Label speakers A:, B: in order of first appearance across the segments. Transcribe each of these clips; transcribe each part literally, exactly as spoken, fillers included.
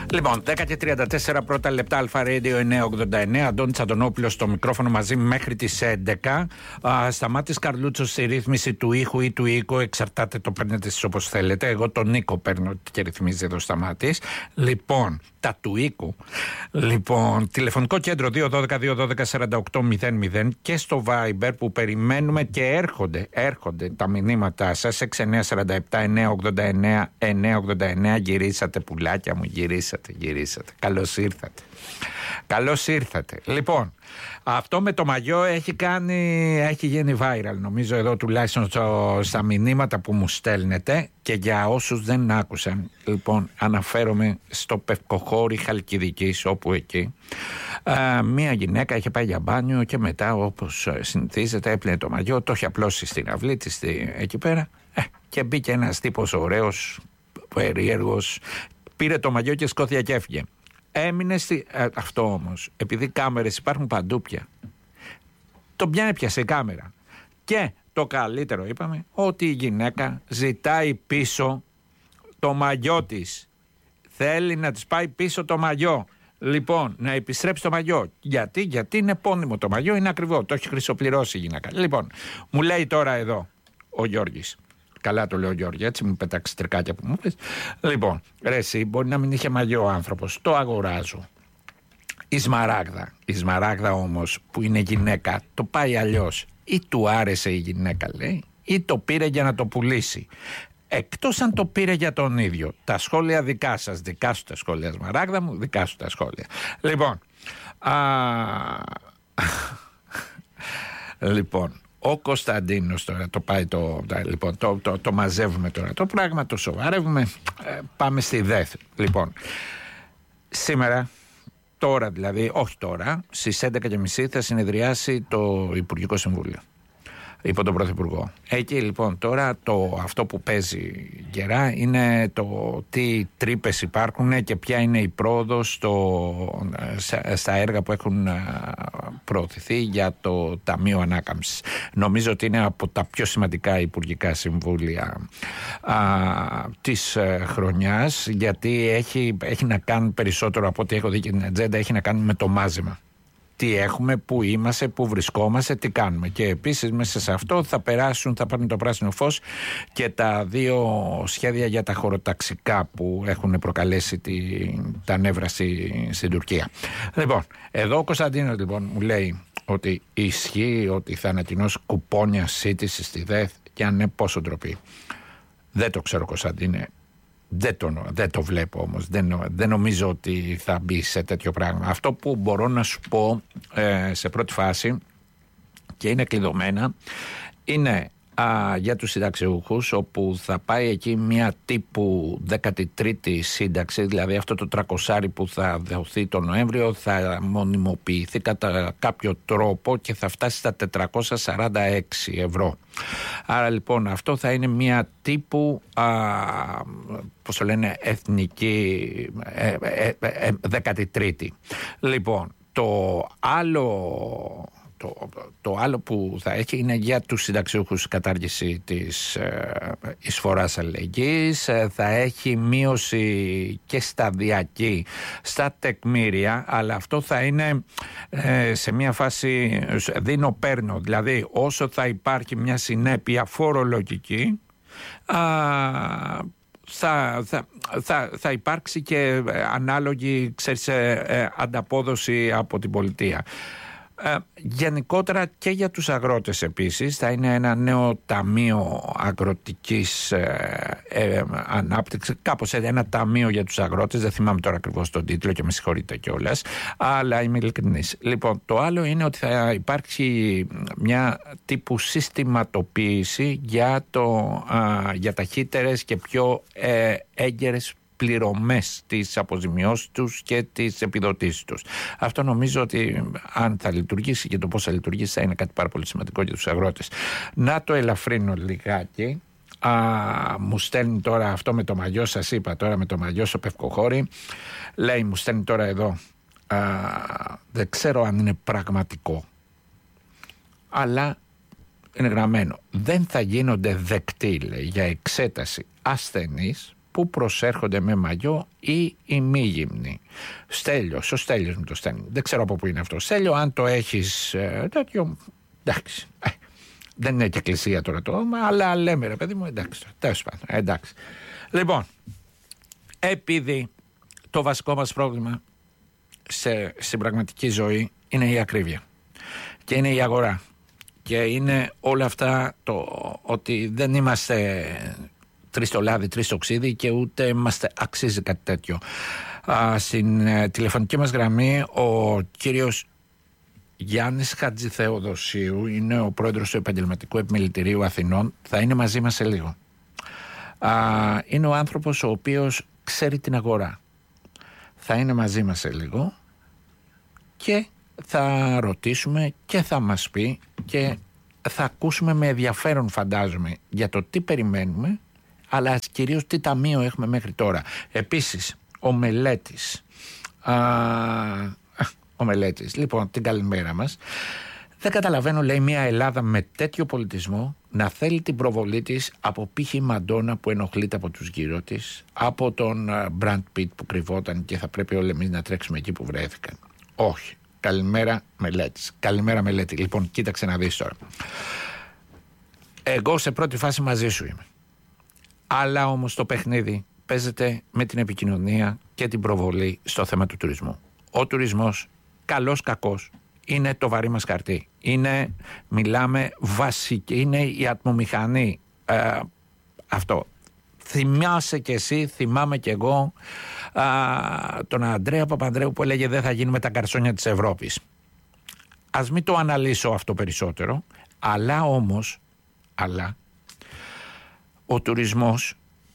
A: Λοιπόν, δέκα και τριάντα τέσσερα πρώτα λεπτά, Αλφα Radio εννιακόσια ογδόντα εννέα. Αντώνης Αντωνόπουλος στο μικρόφωνο μαζί μέχρι τις έντεκα. Α, Σταμάτης Καρλούτσος στη ρύθμιση του ήχου ή του οίκου. Εξαρτάται, το παίρνετε εσείς όπως θέλετε. Εγώ τον Νίκο παίρνω και ρυθμίζει εδώ Σταμάτης. Λοιπόν, τα του οίκου. Λοιπόν, τηλεφωνικό κέντρο δύο ένα δύο δύο ένα δύο τέσσερα οκτώ μηδέν μηδέν και στο Viber που περιμένουμε και έρχονται, έρχονται τα μηνύματά σας. έξι εννιά τέσσερα επτά εννιακόσια ογδόντα εννέα εννιακόσια ογδόντα εννέα. Γυρίσατε, πουλάκια μου, γυρίσατε, γυρίσατε. Καλώς ήρθατε. Καλώς ήρθατε. Λοιπόν, αυτό με το μαγιό έχει κάνει, έχει γίνει viral νομίζω εδώ τουλάχιστον στο, στα μηνύματα που μου στέλνετε, και για όσους δεν άκουσαν, λοιπόν, αναφέρομαι στο Πευκοχώρι Χαλκιδικής, όπου εκεί α, μία γυναίκα είχε πάει για μπάνιο και μετά, όπως συνηθίζεται, έπλυνε το μαγιό, το είχε απλώσει στην αυλή της εκεί πέρα ε, και μπήκε ένας τύπος ωραίος, περίεργος, πήρε το μαγιό και σκόθια και έφυγε. Έμεινε στη... ε, αυτό όμως, επειδή κάμερες υπάρχουν παντού πια, τον πια έπιασε η κάμερα. Και το καλύτερο, είπαμε, ότι η γυναίκα ζητάει πίσω το μαγιό της. Θέλει να της πάει πίσω το μαγιό. Λοιπόν, να επιστρέψει το μαγιό. Γιατί, γιατί είναι επώνυμο το μαγιό, είναι ακριβό. Το έχει χρυσοπληρώσει η γυναίκα. Λοιπόν, μου λέει τώρα εδώ ο Γιώργης. Καλά το λέω Γιώργη, έτσι μου πετάξει τρικάκια που μου πες. Λοιπόν, ρε εσύ, μπορεί να μην είχε μαγιό ο άνθρωπος, το αγοράζω. Η Σμαράγδα, η Σμαράγδα όμως που είναι γυναίκα, το πάει αλλιώς. Ή του άρεσε η γυναίκα, λέει, ή το πήρε για να το πουλήσει. Εκτός αν το πήρε για τον ίδιο. Τα σχόλια δικά σας, δικά σου τα σχόλια, Σμαράγδα μου, δικά σου τα σχόλια. Λοιπόν, α... λοιπόν, ο Κωνσταντίνος τώρα το πάει το, λοιπόν, το, το, το μαζεύουμε τώρα το πράγμα, το σοβαρεύουμε, ε, πάμε στη ΔΕΘ. Λοιπόν, σήμερα, τώρα δηλαδή, όχι τώρα, στις έντεκα και μισή θα συνεδριάσει το Υπουργικό Συμβούλιο υπό τον Πρωθυπουργό. Εκεί λοιπόν τώρα το, αυτό που παίζει γερά είναι το τι τρύπες υπάρχουν και ποια είναι η πρόοδος στο, στα έργα που έχουν προωθηθεί για το Ταμείο Ανάκαμψης. Νομίζω ότι είναι από τα πιο σημαντικά υπουργικά συμβούλια α, της χρονιάς, γιατί έχει, έχει να κάνει περισσότερο από ό,τι έχω δει και την ατζέντα, έχει να κάνει με το μάζεμα. Τι έχουμε, πού είμαστε, πού βρισκόμαστε, τι κάνουμε. Και επίσης μέσα σε αυτό θα περάσουν, θα πάρουν το πράσινο φως και τα δύο σχέδια για τα χωροταξικά που έχουν προκαλέσει τη, τα νεύρα στη, στην Τουρκία. Λοιπόν, εδώ ο Κωνσταντίνος λοιπόν μου λέει ότι ισχύει ότι θα ανακοινώσει κουπόνια σύντηση στη ΔΕΘ, και αν ναι, πόσο ντροπή. Δεν το ξέρω, Κωνσταντίνε. Δεν το, δεν το βλέπω όμως, δεν, δεν νομίζω ότι θα μπει σε τέτοιο πράγμα. Αυτό που μπορώ να σου πω ε, σε πρώτη φάση, και είναι κλειδωμένα, είναι α, για τους συνταξιούχους, όπου θα πάει εκεί μια τύπου δέκατη τρίτη σύνταξη, δηλαδή αυτό το τρακοσάρι που θα δοθεί τον Νοέμβριο θα μονιμοποιηθεί κατά κάποιο τρόπο και θα φτάσει στα τετρακόσια σαράντα έξι ευρώ. Άρα λοιπόν αυτό θα είναι μια τύπου α, πώς το λένε, εθνική ε, ε, ε, δέκατη τρίτη. Λοιπόν, το άλλο... Το, το άλλο που θα έχει είναι για τους συνταξιούχους κατάργηση της ε, εισφοράς αλληλεγγύης, ε, θα έχει μείωση και σταδιακή στα τεκμήρια, αλλά αυτό θα είναι ε, σε μια φάση δίνω-παίρνω, δηλαδή όσο θα υπάρχει μια συνέπεια φορολογική, α, Θα, θα, θα, θα υπάρξει και ανάλογη, ξέρεις, ε, ανταπόδοση από την πολιτεία. Ε, γενικότερα και για τους αγρότες επίσης θα είναι ένα νέο ταμείο αγροτικής ε, ε, ανάπτυξης, κάπως ένα ταμείο για τους αγρότες, δεν θυμάμαι τώρα ακριβώς τον τίτλο και με συγχωρείτε κιόλας, αλλά είμαι ειλικρινής. Λοιπόν, το άλλο είναι ότι θα υπάρξει μια τύπου συστηματοποίηση για, το, α, για ταχύτερες και πιο ε, έγκαιρες πληρωμές, τις αποζημιώσεις τους και τις επιδοτήσεις τους. Αυτό νομίζω ότι αν θα λειτουργήσει και το πώς θα λειτουργήσει θα είναι κάτι πάρα πολύ σημαντικό για τους αγρότες. Να το ελαφρύνω λιγάκι. Α, μου στέλνει τώρα αυτό με το μαγιό, σας είπα τώρα με το μαγιό στο Πευκοχώρι. Λέει, μου στέλνει τώρα εδώ, α, δεν ξέρω αν είναι πραγματικό, αλλά είναι γραμμένο. Δεν θα γίνονται δεκτοί, λέει, για εξέταση ασθενείς που που προσέρχονται με μαγιό ή ημίγυμνοι. Στέλιος, ο Στέλιος μου το στέλνει. Δεν ξέρω από πού είναι αυτό. Στέλιο, αν το έχεις ε, τέτοιο, εντάξει. Ε, δεν είναι και εκκλησία τώρα το, αλλά λέμε ρε παιδί μου, εντάξει. Τέλος πάντων, εντάξει. Λοιπόν, επειδή το βασικό μας πρόβλημα σε, στην πραγματική ζωή είναι η ακρίβεια και είναι η αγορά και είναι όλα αυτά το ότι δεν είμαστε τρεις στο λάδι, τρεις στο ξύδι και ούτε είμαστε αξίζει κάτι τέτοιο. Α, στην ε, τηλεφωνική μας γραμμή ο κύριος Γιάννης Χατζηθεοδοσίου είναι ο πρόεδρος του Επαγγελματικού Επιμελητηρίου Αθηνών. Θα είναι μαζί μας σε λίγο. Α, είναι ο άνθρωπος ο οποίος ξέρει την αγορά. Θα είναι μαζί μας σε λίγο και θα ρωτήσουμε και θα μας πει και θα ακούσουμε με ενδιαφέρον, φαντάζομαι, για το τι περιμένουμε, αλλά κυρίως τι ταμείο έχουμε μέχρι τώρα. Επίσης, ο Μελέτης. Α, ο Μελέτης. Λοιπόν, την καλημέρα μας. Δεν καταλαβαίνω, λέει, μια Ελλάδα με τέτοιο πολιτισμό να θέλει την προβολή της από π.χ. Μαντόνα που ενοχλείται από τους γύρω της, από τον Μπραντ Πιτ που κρυβόταν και θα πρέπει όλοι εμείς να τρέξουμε εκεί που βρέθηκαν. Όχι. Καλημέρα Μελέτης. Καλημέρα Μελέτη. Λοιπόν, κοίταξε να δεις τώρα. Εγώ σε πρώτη φάση μαζί σου είμαι. Αλλά όμως το παιχνίδι παίζεται με την επικοινωνία και την προβολή στο θέμα του τουρισμού. Ο τουρισμός, καλός κακός, είναι το βαρύ μας χαρτί. Είναι, μιλάμε βασική, είναι η ατμομηχανή. Ε, αυτό. Θυμάσαι κι εσύ, θυμάμαι κι εγώ α, τον Αντρέα Παπανδρέου που έλεγε δεν θα γίνουμε τα καρσόνια της Ευρώπης. Ας μην το αναλύσω αυτό περισσότερο, αλλά όμως, αλλά ο τουρισμός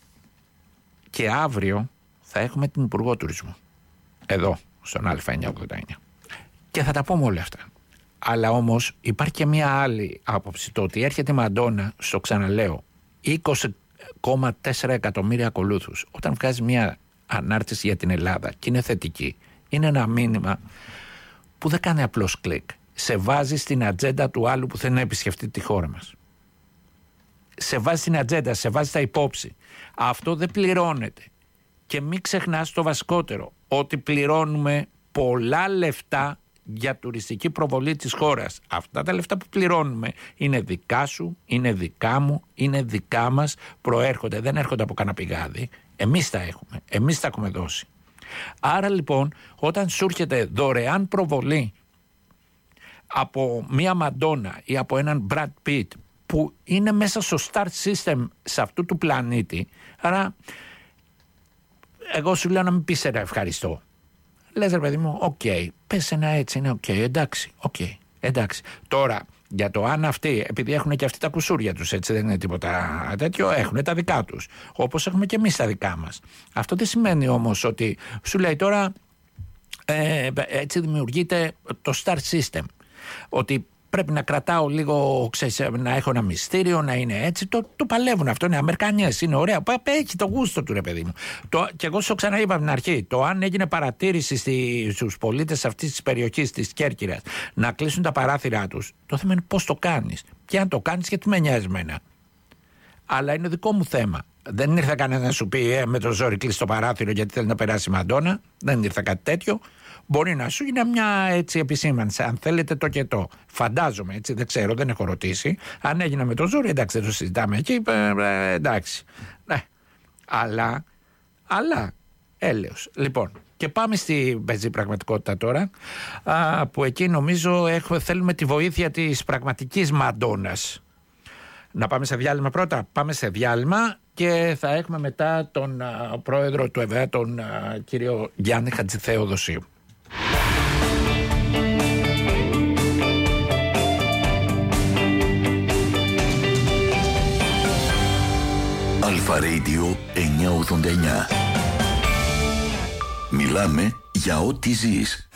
A: και αύριο θα έχουμε την Υπουργό Τουρισμού εδώ στον Α εννιακόσια ογδόντα εννιά και θα τα πούμε όλα αυτά. Αλλά όμως υπάρχει και μια άλλη άποψη, το ότι έρχεται η Μαντόνα, στο ξαναλέω, είκοσι κόμμα τέσσερα εκατομμύρια ακολούθους, όταν βγάζει μια ανάρτηση για την Ελλάδα και είναι θετική, είναι ένα μήνυμα που δεν κάνει απλώς κλικ. Σε βάζει στην ατζέντα του άλλου που θέλει να επισκεφτεί τη χώρα μας. Σε βάζει στην ατζέντα, σε βάζει στα υπόψη. Αυτό δεν πληρώνεται. Και μην ξεχνάς το βασικότερο, ότι πληρώνουμε πολλά λεφτά για τουριστική προβολή της χώρας. Αυτά τα λεφτά που πληρώνουμε είναι δικά σου, είναι δικά μου, είναι δικά μας, προέρχονται, δεν έρχονται από κανένα πηγάδι. Εμείς τα έχουμε, εμείς τα έχουμε δώσει. Άρα λοιπόν, όταν σου έρχεται δωρεάν προβολή από μία Μαντόνα ή από έναν Brad Pitt που είναι μέσα στο star system σε αυτού του πλανήτη, άρα εγώ σου λέω να μην πεις ένα ευχαριστώ. Λες ρε παιδί μου, οκ, okay, πες ένα έτσι, είναι οκ, okay, εντάξει, οκ, okay, εντάξει. Τώρα, για το αν αυτοί, επειδή έχουν και αυτοί τα κουσούρια τους, έτσι δεν είναι τίποτα τέτοιο, έχουν τα δικά τους, όπως έχουμε και εμείς τα δικά μας. Αυτό δεν σημαίνει όμως ότι σου λέει τώρα, ε, έτσι δημιουργείται το star system, ότι πρέπει να κρατάω λίγο, ξέρεις, να έχω ένα μυστήριο, να είναι έτσι. Το, το παλεύουν αυτό. Είναι Αμερικανιές, είναι ωραία. Έχει το γούστο του, ρε παιδί μου. Το, και εγώ σου ξαναείπα από την αρχή. Το αν έγινε παρατήρηση στη, στους πολίτες αυτής της περιοχής της Κέρκυρας να κλείσουν τα παράθυρά τους, το θέμα είναι πώς το κάνεις. Και αν το κάνεις, γιατί με νοιάζει εμένα. Αλλά είναι δικό μου θέμα. Δεν ήρθε κανένα να σου πει ε, με το ζόρι κλείσει το παράθυρο γιατί θέλει να περάσει η Μαντόνα. Δεν ήρθε κάτι τέτοιο. Μπορεί να σου είναι μια έτσι επισήμανση, αν θέλετε το και το. Φαντάζομαι, έτσι, δεν ξέρω, δεν έχω ρωτήσει. Αν έγινε με το ζόρι, εντάξει, δεν το συζητάμε εκεί, ε, ε, εντάξει. Ναι. Αλλά, αλλά, έλεος. Λοιπόν, και πάμε στην πεζή πραγματικότητα τώρα, α, που εκεί νομίζω έχω, θέλουμε τη βοήθεια της πραγματικής Μαντόνας. Να πάμε σε διάλειμμα πρώτα. Πάμε σε διάλειμμα και θα έχουμε μετά τον α, πρόεδρο του ΕΒΕΑ, τον α, κύριο Γιάννη Χατζηθεοδοσίου.
B: Αλφα Radio εννιακόσια ογδόντα εννιά. Μιλάμε για ό,τι ζεις.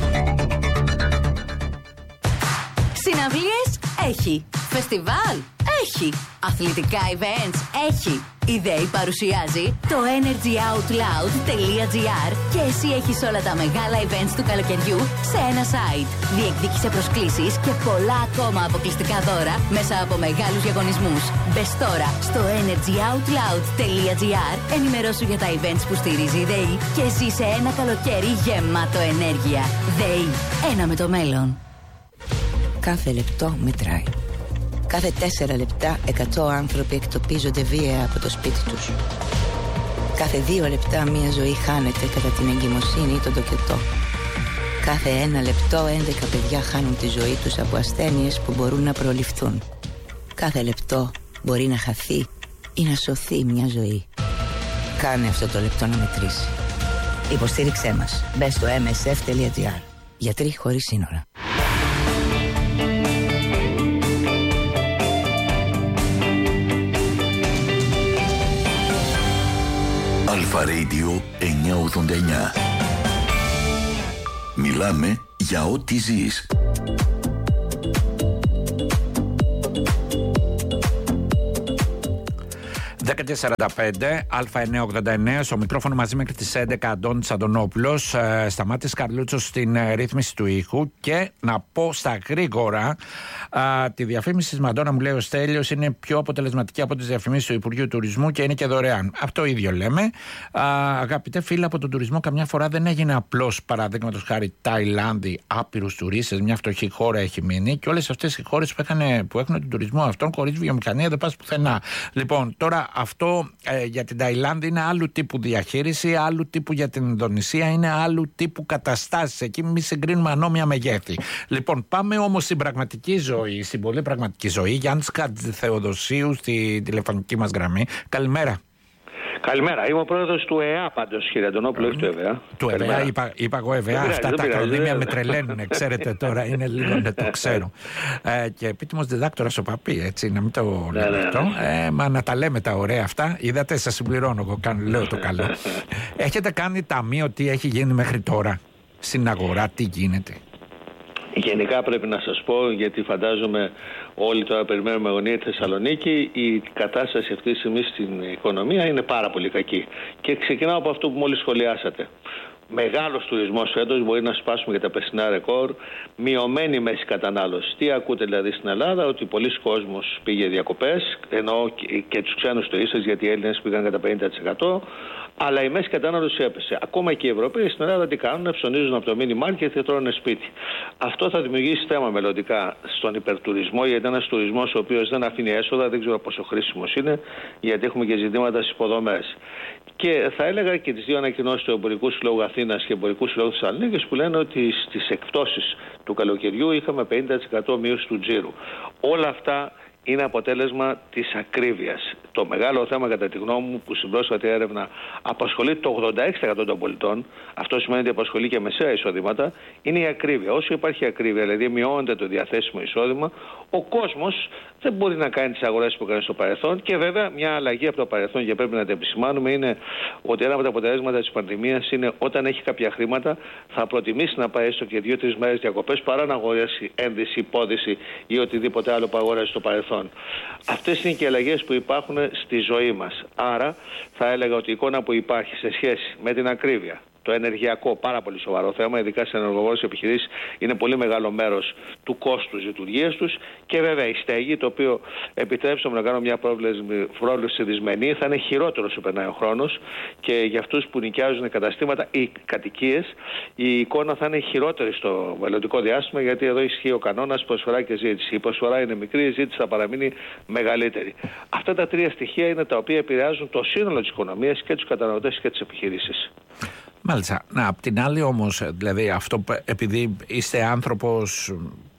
C: Συναυλίες έχει. Φεστιβάλ Έχει. Αθλητικά events? Έχει. Η ΔΕΗ παρουσιάζει το energyoutloud.gr και εσύ έχεις όλα τα μεγάλα events του καλοκαιριού σε ένα site. Διεκδίκησε προσκλήσεις και πολλά ακόμα αποκλειστικά δώρα μέσα από μεγάλους διαγωνισμούς. Μπες τώρα στο energyoutloud.gr, ενημερώσου για τα events που στηρίζει η ΔΕΗ και ζήσε ένα καλοκαίρι γεμάτο ενέργεια. ΔΕΗ, ένα με το μέλλον.
D: Κάθε λεπτό μετράει. Κάθε τέσσερα λεπτά εκατό άνθρωποι εκτοπίζονται βία από το σπίτι τους. Κάθε δύο λεπτά μία ζωή χάνεται κατά την εγκυμοσύνη ή τον τοκετό. Κάθε ένα λεπτό έντεκα παιδιά χάνουν τη ζωή τους από ασθένειες που μπορούν να προληφθούν. Κάθε λεπτό μπορεί να χαθεί ή να σωθεί μια ζωή. Κάνε αυτό το λεπτό να μετρήσει. Υποστήριξέ μας. Μπες στο εμ ες εφ τελεία τζι άρ. Γιατροί χωρίς σύνορα.
B: Αλφα Radio εννιακόσια ογδόντα εννιά. Μιλάμε για ό,τι ζεις.
A: δέκα και σαράντα πέντε, Αλφα εννιακόσια ογδόντα εννέα, στο μικρόφωνο μαζί μέχρι τις έντεκα, Αντώνης Αντωνόπουλος, ε, Σταμάτης Καρλούτσος στην ε, ρύθμιση του ήχου. Και να πω στα γρήγορα, ε, τη διαφήμιση της Μαντόνα, μου λέει ο Στέλιος, είναι πιο αποτελεσματική από τις διαφημίσεις του Υπουργείου Τουρισμού και είναι και δωρεάν. Αυτό ίδιο λέμε. Ε, αγαπητέ φίλοι, από τον τουρισμό καμιά φορά δεν έγινε απλώς, παραδείγματος χάρη, Ταϊλάνδη, άπειρους τουρίστες, μια φτωχή χώρα έχει μείνει, και όλες αυτές οι χώρες που, που έχουν τον τουρισμό αυτόν, χωρίς βιομηχανία δεν πας πουθενά. Λοιπόν, τώρα αυτό ε, για την Ταϊλάνδη είναι άλλου τύπου διαχείριση, άλλου τύπου για την Ινδονησία, είναι άλλου τύπου καταστάσεις. Εκεί μη συγκρίνουμε ανώμια μεγέθη. Λοιπόν, πάμε όμως στην πραγματική ζωή, στην πολύ πραγματική ζωή. Γιάννης Θεοδοσίου στη τηλεφωνική μας γραμμή. Καλημέρα.
E: Καλημέρα. Είμαι ο πρόεδρος του ΕΑ, πάντως, κύριε Αντωνόπουλο, όχι του ΕΒΕΑ.
A: Του ΕΒΕΑ, είπα, είπα εγώ ΕΒΕΑ. Αυτά τα ακρονίμια με τρελαίνουν, ξέρετε τώρα. Είναι λίγο να το ξέρω. Ε, και επίτιμος διδάκτορας ο Παπί, έτσι, να μην το λέω αυτό. Ε, μα να τα λέμε τα ωραία αυτά. Είδατε, σας συμπληρώνω εγώ, κάνω, λέω το καλό. Έχετε κάνει ταμείο, τι έχει γίνει μέχρι τώρα στην αγορά, τι γίνεται?
E: Γενικά πρέπει να σας πω, γιατί φαντάζομαι όλοι τώρα περιμένουμε αγωνία τη Θεσσαλονίκη, η κατάσταση αυτή τη στιγμή στην οικονομία είναι πάρα πολύ κακή. Και ξεκινάω από αυτό που μόλις σχολιάσατε. Μεγάλος τουρισμός φέτος, μπορεί να σπάσουμε και τα περσινά ρεκόρ, μειωμένη μέση κατανάλωση. Τι ακούτε δηλαδή στην Ελλάδα? Ότι πολλοί κόσμος πήγε διακοπές, εννοώ και, και τους ξένους τουρίστες, γιατί οι Έλληνες πήγαν κατά πενήντα τοις εκατό, αλλά η μέση κατανάλωση έπεσε. Ακόμα και οι Ευρωπαίοι στην Ελλάδα τι κάνουν? Ψωνίζουν από το μίνι μάρκετ και τρώνε σπίτι. Αυτό θα δημιουργήσει θέμα μελλοντικά στον υπερτουρισμό, γιατί ένας τουρισμός ο οποίος δεν αφήνει έσοδα, δεν ξέρω πόσο χρήσιμος είναι, γιατί έχουμε και ζητήματα στις υποδομές. Και θα έλεγα και τις δύο ανακοινώσεις του Εμπορικού Συλλόγου Αθήνας και Εμπορικού Συλλόγου Θεσσαλονίκης, που λένε ότι στις εκπτώσεις του καλοκαιριού είχαμε πενήντα τοις εκατό μείωση του τζίρου. Όλα αυτά είναι αποτέλεσμα της ακρίβειας. Το μεγάλο θέμα, κατά τη γνώμη μου, που στην πρόσφατη έρευνα απασχολεί το ογδόντα έξι τοις εκατό των πολιτών, αυτό σημαίνει ότι απασχολεί και μεσαία εισοδήματα, είναι η ακρίβεια. Όσο υπάρχει ακρίβεια, δηλαδή μειώνεται το διαθέσιμο εισόδημα, ο κόσμος δεν μπορεί να κάνει τις αγορές που έκανε στο παρελθόν. Και βέβαια, μια αλλαγή από το παρελθόν, και πρέπει να τα επισημάνουμε, είναι ότι ένα από τα αποτελέσματα της πανδημίας είναι όταν έχει κάποια χρήματα, θα προτιμήσει να πάει έστω και δύο-τρεις μέρες διακοπές παρά να αγοράσει ένδυση, υπόδυση ή οτιδήποτε άλλο που αγοράζει στο παρελθόν. Αυτές είναι και οι αλλαγές που υπάρχουν στη ζωή μας. Άρα, θα έλεγα ότι η εικόνα που υπάρχει σε σχέση με την ακρίβεια, το ενεργειακό, πάρα πολύ σοβαρό θέμα, ειδικά σε ενεργοβόρες επιχειρήσεις, είναι πολύ μεγάλο μέρος του κόστους λειτουργίας τους. Και βέβαια η στέγη, το οποίο, επιτρέψτε μου να κάνω μια πρόβλεψη δυσμενή, θα είναι χειρότερο όσο περνάει ο χρόνος, και για αυτούς που νοικιάζουν καταστήματα ή κατοικίες, η εικόνα θα είναι χειρότερη στο μελλοντικό διάστημα, γιατί εδώ ισχύει ο κανόνας προσφορά και ζήτηση. Η προσφορά είναι μικρή, η ζήτηση θα παραμείνει μεγαλύτερη. Αυτά τα τρία στοιχεία είναι τα οποία επηρεάζουν το σύνολο της οικονομίας, και τους καταναλωτές και τις επιχειρήσεις.
A: Μάλιστα. Να, απ' την άλλη όμως, δηλαδή αυτό, επειδή είστε άνθρωπος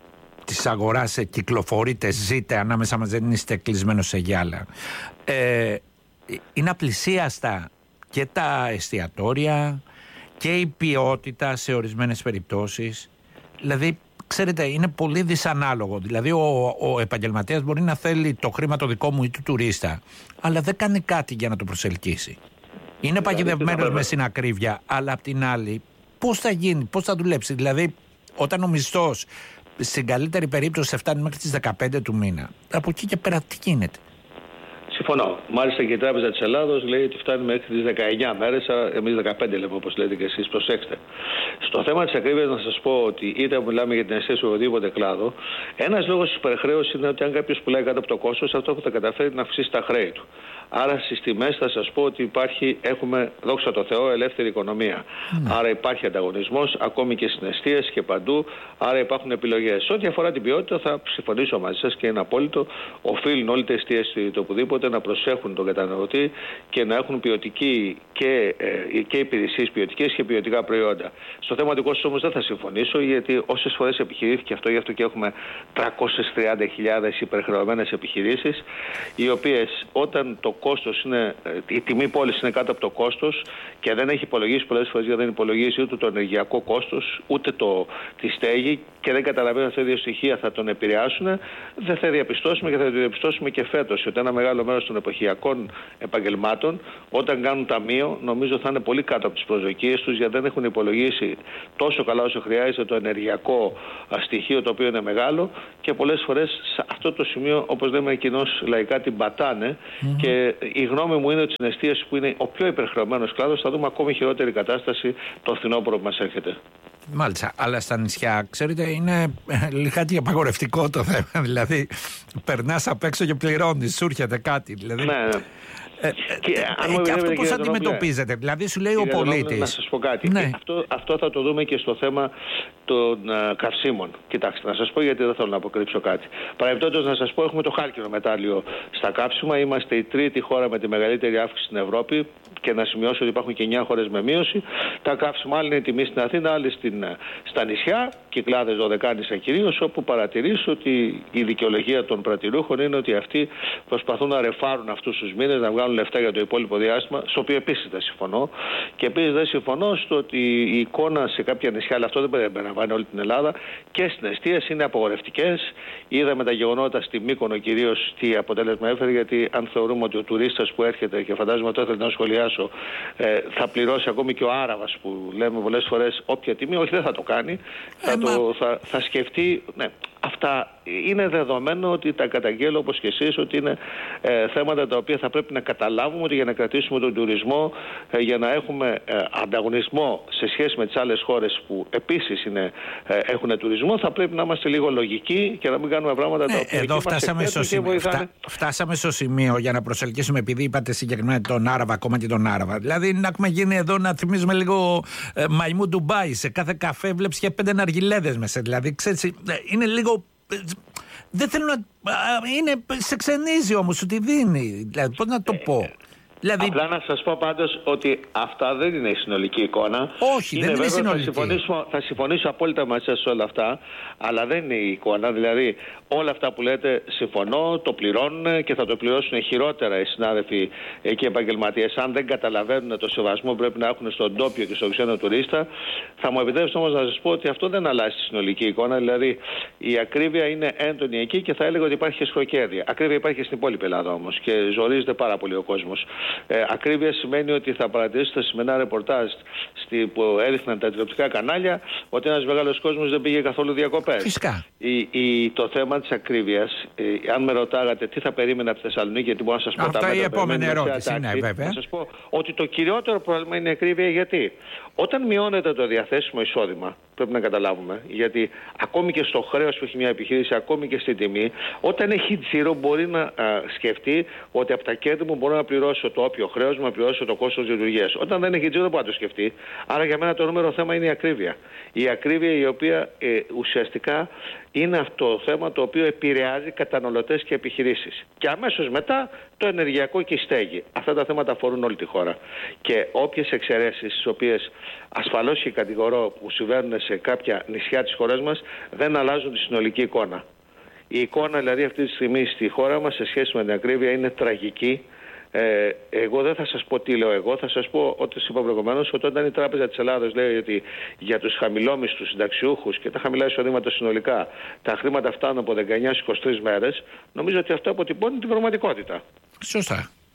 A: της αγοράς, κυκλοφορείτε, ζείτε ανάμεσα μας, δεν είστε κλεισμένος σε γυάλα, ε, είναι απλησίαστα και τα εστιατόρια και η ποιότητα σε ορισμένες περιπτώσεις. Δηλαδή, ξέρετε, είναι πολύ δυσανάλογο. Δηλαδή, ο, ο επαγγελματίας μπορεί να θέλει το χρήμα το δικό μου ή του τουρίστα, αλλά δεν κάνει κάτι για να το προσελκύσει. Είναι παγιδευμένος με στην ακρίβεια, αλλά απ' την άλλη, πώς θα γίνει, πώς θα δουλέψει? Δηλαδή, όταν ο μισθός στην καλύτερη περίπτωση φτάνει μέχρι τις δεκαπέντε του μήνα. Από εκεί και πέρα τι γίνεται?
E: Συμφωνώ. Μάλιστα και η Τράπεζα της Ελλάδος λέει ότι φτάνει μέχρι τις δεκαεννιά μέρες, εμείς δεκαπέντε λέμε όπως λέτε και εσείς, προσέξτε. Στο θέμα της ακρίβειας να σας πω ότι είτε μιλάμε για την εστίαση σε οποιοδήποτε κλάδο, ένας λόγος της υπερχρέωσης είναι ότι αν κάποιος πουλάει κάτω από το κόστος, αυτό που θα καταφέρει να αυξήσει τα χρέη του. Άρα στις τιμές θα σας πω ότι υπάρχει, έχουμε, δόξα τω Θεώ, ελεύθερη οικονομία. Mm. Άρα υπάρχει ανταγωνισμός, ακόμη και στην εστίαση και παντού, άρα υπάρχουν επιλογές. Ό,τι αφορά την ποιότητα θα συμφωνήσω μαζί σας και είναι απόλυτο. Οφείλουν όλοι τα εστίαση το οπουδήποτε να προσέχουν τον καταναλωτή και να έχουν ποιοτική και, ε, και υπηρεσίες ποιοτικές και ποιοτικά προϊόντα. Στο θέμα του κόστους όμως δεν θα συμφωνήσω, γιατί όσες φορές επιχειρήθηκε αυτό, γι' αυτό και έχουμε τριακόσιες τριάντα χιλιάδες υπερχρεωμένες επιχειρήσεις, οι οποίες όταν το κόστος είναι, η τιμή πώληση είναι κάτω από το κόστος και δεν έχει υπολογίσει πολλές φορές, γιατί δεν υπολογίζει ούτε το ενεργειακό κόστος, ούτε το, τη στέγη και δεν καταλαβαίνουν αυτά τα δύο στοιχεία θα τον επηρεάσουν, δεν θα διαπιστώσουμε και θα το διαπιστώσουμε και φέτος ότι ένα μεγάλο μέρος των εποχιακών επαγγελμάτων όταν κάνουν ταμείο νομίζω θα είναι πολύ κάτω από τις προσδοκίες τους, γιατί δεν έχουν υπολογίσει τόσο καλά όσο χρειάζεται το ενεργειακό στοιχείο, το οποίο είναι μεγάλο, και πολλές φορές σε αυτό το σημείο, όπως λέμε κοινώς λαϊκά, την πατάνε. Mm-hmm. Και η γνώμη μου είναι ότι στην εστίαση, που είναι ο πιο υπερχρεωμένος κλάδος, θα δούμε ακόμη χειρότερη κατάσταση το φθινόπωρο που μας έρχεται.
A: Μάλιστα, αλλά στα νησιά, ξέρετε, είναι λιγάκι απαγορευτικό το θέμα. Δηλαδή, περνάς απ' έξω και πληρώνεις, σου έρχεται κάτι. Δηλαδή, ναι, ναι. Ε, και ε, και αυτό πώς αντιμετωπίζετε? Δηλαδή σου λέει ο πολίτης.
E: Να σας πω κάτι. Ναι. Αυτό, αυτό θα το δούμε και στο θέμα των uh, καυσίμων. Κοιτάξτε, να σας πω, γιατί δεν θέλω να αποκρύψω κάτι. Παρεμπιπτόντως να σας πω, έχουμε το χάλκινο μετάλλιο στα καύσιμα. Είμαστε η τρίτη χώρα με τη μεγαλύτερη αύξηση στην Ευρώπη. Και να σημειώσω ότι υπάρχουν και εννιά χώρες με μείωση. Τα καύσιμα, άλλη είναι η τιμή στην Αθήνα, άλλη στην, στα νησιά, Κυκλάδες, Δωδεκάνησα κυρίως, όπου παρατηρήσω ότι η δικαιολογία των πρατηρούχων είναι ότι αυτοί προσπαθούν να ρεφάρουν αυτούς τους μήνες, να βγάλουν λεφτά για το υπόλοιπο διάστημα, στο οποίο επίσης δεν συμφωνώ. Και επίσης δεν συμφωνώ στο ότι η εικόνα σε κάποια νησιά, αλλά αυτό δεν περιλαμβάνει όλη την Ελλάδα, και στην εστίαση είναι απογορευτικές. Είδαμε τα γεγονότα στη Μύκονο κυρίως τι αποτέλεσμα έφερε, γιατί αν θεωρούμε ότι ο τουρίστας που έρχεται, και φαντάζομαι το ήθελα να σχολιάσω, ε, θα πληρώσει ακόμη και ο Άραβας, που λέμε πολλές φορές όποια τιμή, όχι, δεν θα το κάνει. Ε, θα, το, θα, θα σκεφτεί, ναι. Αυτά είναι δεδομένο ότι τα καταγγέλλω όπως και εσείς, ότι είναι ε, θέματα τα οποία θα πρέπει να καταλάβουμε ότι για να κρατήσουμε τον τουρισμό, ε, για να έχουμε ε, ανταγωνισμό σε σχέση με τις άλλες χώρες που επίσης είναι, ε, έχουν τουρισμό, θα πρέπει να είμαστε λίγο λογικοί και να μην κάνουμε πράγματα
A: ναι,
E: τα οποία
A: εδώ φτάσαμε στο, σημείο, φτά, φτάσαμε στο σημείο για να προσελκύσουμε, επειδή είπατε συγκεκριμένα τον Άραβα, ακόμα και τον Άραβα. Δηλαδή να έχουμε γίνει εδώ να θυμίζουμε λίγο ε, μαϊμού Ντουμπάι. Σε κάθε καφέ βλέπεις και πέντε ναργιλέδες μέσα. Δηλαδή ξέρεις, είναι λίγο. Δεν θέλω να. Είναι, σε ξενίζει όμως ότι δίνει. Δηλαδή, πώς να το πω. Δηλαδή...
E: Απλά να σας πω πάντως ότι αυτά δεν είναι η συνολική εικόνα.
A: Όχι,
E: είναι,
A: δεν είναι
E: βέβαια,
A: συνολική.
E: Θα συμφωνήσω, θα συμφωνήσω απόλυτα μαζί σας σε όλα αυτά, αλλά δεν είναι η εικόνα. Δηλαδή όλα αυτά που λέτε συμφωνώ, το πληρώνουν και θα το πληρώσουν χειρότερα οι συνάδελφοι και οι επαγγελματίες. Αν δεν καταλαβαίνουν το σεβασμό που πρέπει να έχουν στον ντόπιο και στον ξένο τουρίστα. Θα μου επιτρέψετε όμως να σας πω ότι αυτό δεν αλλάζει τη συνολική εικόνα. Δηλαδή η ακρίβεια είναι έντονη εκεί και θα έλεγα ότι υπάρχει και σκροκέρδια. Ακρίβεια υπάρχει στην υπόλοιπη Ελλάδα όμως και ζορίζεται πάρα πολύ ο κόσμος. Ε, ακρίβεια σημαίνει ότι θα παρατηρήσετε στα σημερινά ρεπορτάζ στη, που έδειχναν τα τηλεοπτικά κανάλια ότι ένας μεγάλος κόσμος δεν πήγε καθόλου διακοπές.
A: Φυσικά.
E: Η, η, το θέμα της ακρίβειας, ε, αν με ρωτάγατε τι θα περίμενα από τη Θεσσαλονίκη, γιατί μπορώ να σας πω
A: αυτά
E: τα μέτρα.
A: Αυτή η επόμενη ερώτηση είναι, βέβαια.
E: Να σας πω ότι το κυριότερο πρόβλημα είναι η ακρίβεια. Γιατί όταν μειώνεται το διαθέσιμο εισόδημα, πρέπει να καταλάβουμε, γιατί ακόμη και στο χρέος που έχει μια επιχείρηση, ακόμη και στην τιμή, όταν έχει τζίρο μπορεί να α, σκεφτεί ότι από τα κέρδη μου μπορώ να πληρώσω το όποιο χρέος μου, να πληρώσω το κόστος λειτουργίας. Όταν δεν έχει τζίρο δεν μπορεί να το σκεφτεί. Άρα για μένα το νούμερο θέμα είναι η ακρίβεια. Η ακρίβεια η οποία ε, ουσιαστικά είναι αυτό το θέμα το οποίο επηρεάζει καταναλωτές και επιχειρήσεις. Και αμέσως μετά το ενεργειακό και η στέγη. Αυτά τα θέματα αφορούν όλη τη χώρα. Και όποιες εξαιρέσεις, τις οποίες ασφαλώς και κατηγορώ που συμβαίνουν σε κάποια νησιά της χώρας μας, δεν αλλάζουν τη συνολική εικόνα. Η εικόνα δηλαδή αυτή τη στιγμή στη χώρα μας σε σχέση με την ακρίβεια είναι τραγική. Ε, εγώ δεν θα σας πω τι λέω εγώ, θα σας πω ό,τι σας είπα προηγουμένως, ότι όταν η Τράπεζα της Ελλάδος λέει ότι για τους χαμηλόμισθους συνταξιούχους και τα χαμηλά εισοδήματα συνολικά τα χρήματα φτάνουν από δεκαεννιά στις είκοσι τρεις μέρες, νομίζω ότι αυτό αποτυπώνει την πραγματικότητα.
A: Σωστά.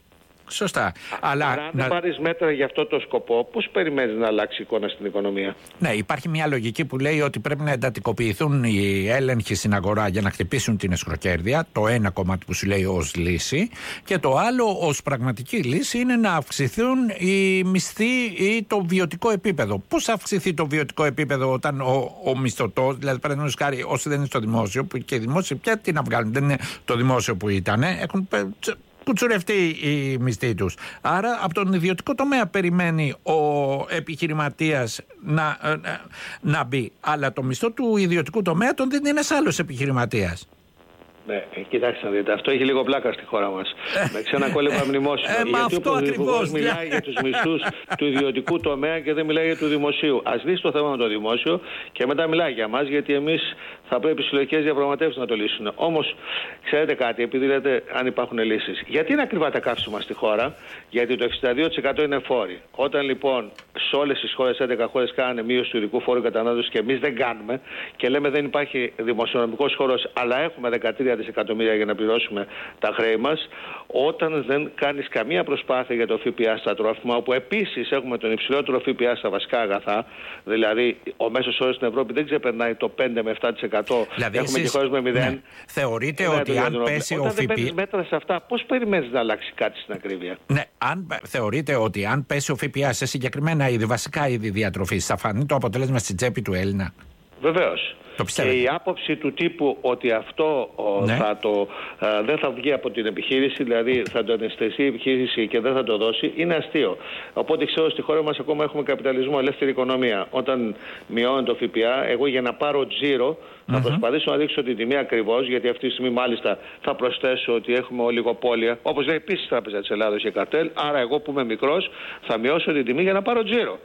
A: Σωστά.
E: Α,
A: Αλλά
E: αν
A: να...
E: δεν πάρεις μέτρα για αυτό το σκοπό, πώς περιμένεις να αλλάξει η εικόνα στην οικονομία?
A: Ναι, υπάρχει μια λογική που λέει ότι πρέπει να εντατικοποιηθούν οι έλεγχοι στην αγορά για να χτυπήσουν την εσχροκέρδεια. Το ένα κομμάτι που σου λέει ως λύση. Και το άλλο ως πραγματική λύση είναι να αυξηθούν οι μισθοί ή το βιωτικό επίπεδο. Πώς θα αυξηθεί το βιωτικό επίπεδο όταν ο, ο μισθωτός, δηλαδή παραδείγματος χάρη, όσοι δεν είναι στο δημόσιο, που και οι δημόσιοι πια τι να βγάλουν, δεν είναι το δημόσιο που ήταν, έχουν κουτσουρευτεί οι μισθοί τους. Άρα από τον ιδιωτικό τομέα περιμένει ο επιχειρηματίας να, να, να μπει. Αλλά το μισθό του ιδιωτικού τομέα τον δίνει ένας άλλος επιχειρηματίας.
E: Ναι, κοιτάξτε να δείτε, αυτό έχει λίγο πλάκα στη χώρα μας. Με ξένα κόλλημα μνημόσυνο.
A: Ε,
E: γιατί
A: αυτό
E: ο
A: ακριβώς
E: μιλάει για τους μισθούς του ιδιωτικού τομέα και δεν μιλάει για του δημοσίου. Ας λύσει το θέμα με το δημόσιο και μετά μιλάει για μας, γιατί εμείς θα πρέπει οι συλλογικές διαπραγματεύσεις να το λύσουν. Όμως, ξέρετε κάτι, επειδή λέτε αν υπάρχουν λύσεις. Γιατί είναι ακριβά τα καύσιμα στη χώρα? Γιατί το εξήντα δύο τοις εκατό είναι φόροι. Όταν λοιπόν σε όλες τις χώρες, έντεκα χώρες κάνανε μείωση του ειδικού φόρου κατανάλωσης και εμείς δεν κάνουμε και λέμε δεν υπάρχει δημοσιονομικός χώρος, αλλά έχουμε δεκατρία δισεκατομμύρια για να πληρώσουμε τα χρέη μας, όταν δεν κάνεις καμία προσπάθεια για το ΦΠΑ στα τρόφιμα, όπου επίσης έχουμε τον υψηλότερο ΦΠΑ στα βασικά αγαθά, δηλαδή ο μέσος όρος στην Ευρώπη δεν ξεπερνάει το πέντε με επτά τοις εκατό,
A: δηλαδή
E: έχουμε
A: εσείς,
E: και χώρες με μηδέν.
A: Ναι. Θεωρείτε ότι αν πέσει
E: όταν
A: ο
E: δεν
A: ΦΠΑ...
E: παίρνεις μέτρα σε αυτά, πώς περιμένεις να αλλάξει κάτι στην ακρίβεια?
A: Ναι, αν θεωρείτε ότι αν πέσει ο ΦΠΑ σε συγκεκριμένα είδη, βασικά είδη διατροφής, θα φανεί το αποτέλεσμα στην τσέπη του Έλληνα?
E: Βεβαίως. Και η άποψη του τύπου ότι αυτό ναι. θα το, α, δεν θα βγει από την επιχείρηση, δηλαδή θα το αναισθηθεί η επιχείρηση και δεν θα το δώσει, είναι αστείο. Οπότε ξέρω στη χώρα μας ακόμα έχουμε καπιταλισμό, ελεύθερη οικονομία. Όταν μειώνει το ΦΠΑ, εγώ για να πάρω τζίρο θα mm-hmm. προσπαθήσω να δείξω την τιμή ακριβώς, γιατί αυτή τη στιγμή μάλιστα θα προσθέσω ότι έχουμε ολιγοπόλια, όπως λέει επίσης η Τράπεζα της Ελλάδος και καρτέλ. Άρα εγώ που είμαι μικρός θα μειώσω την τιμή για να πάρω τζίρο.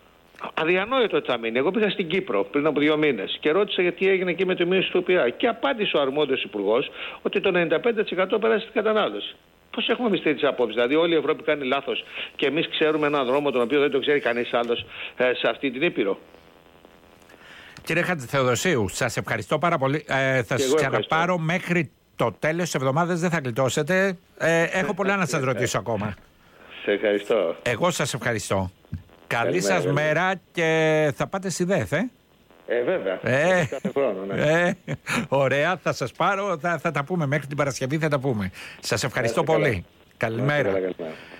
E: Αδιανόητο έτσι θα μείνει. Εγώ πήγα στην Κύπρο πριν από δύο μήνες και ρώτησα γιατί έγινε εκεί με τη μείωση του ΦΠΑ. Και απάντησε ο αρμόδιος υπουργός ότι το ενενήντα πέντε τοις εκατό πέρασε στην κατανάλωση. Πώς έχουμε εμείς τέτοιες απόψεις? Δηλαδή, όλη η Ευρώπη κάνει λάθος και εμείς ξέρουμε έναν δρόμο τον οποίο δεν το ξέρει κανείς άλλος ε, σε αυτή την Ήπειρο.
A: Κύριε Χατζηθεοδοσίου, σας ευχαριστώ πάρα πολύ. Ε, θα σας ξαναπάρω μέχρι το τέλος της εβδομάδας, δεν θα γλιτώσετε. Ε, έχω πολλά να σας ρωτήσω ακόμα.
E: Σε ευχαριστώ.
A: Εγώ σας ευχαριστώ. Καλή σας βέβαια. Μέρα και θα πάτε στη ΔΕΘ, ε?
E: Ε, βέβαια.
A: Ε,
E: κάθε χρόνο, ναι.
A: ε, ωραία, θα σας πάρω, θα, θα τα πούμε μέχρι την Παρασκευή, θα τα πούμε. Σας ευχαριστώ πολύ. Καλά. Καλημέρα. Καλά, καλά.